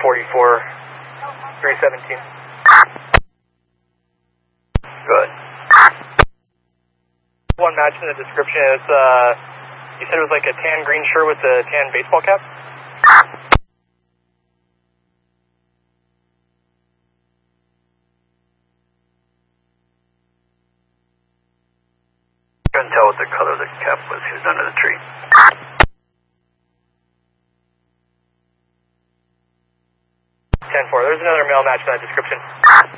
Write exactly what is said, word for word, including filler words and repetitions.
forty-four, three seventeen. Good. One match in the description is, uh, you said it was like a tan green shirt with a tan baseball cap? Couldn't tell what the color of the cap was. He was under the tree. ten four. There's another male match in that description.